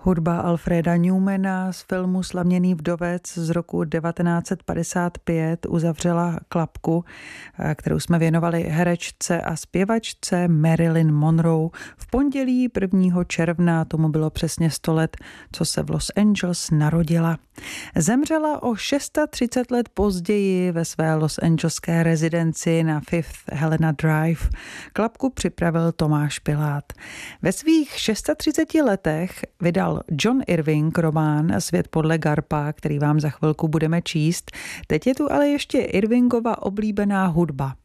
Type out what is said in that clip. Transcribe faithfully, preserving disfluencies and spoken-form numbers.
Hudba Alfreda Newmana z filmu Slaměný vdovec z roku devatenáct set padesát pět uzavřela klapku, kterou jsme věnovali herečce a zpěvačce Marilyn Monroe. V pondělí prvního června, tomu bylo přesně sto let, co se v Los Angeles narodila. Zemřela o třicet šest let později ve své losangelské rezidenci na Fifth Helena Drive. Klapku připravil Tomáš Pilát. Ve svých třiceti šesti letech vydal John Irving román Svět podle Garpa, který vám za chvilku budeme číst. Teď je tu ale ještě Irvingova oblíbená hudba.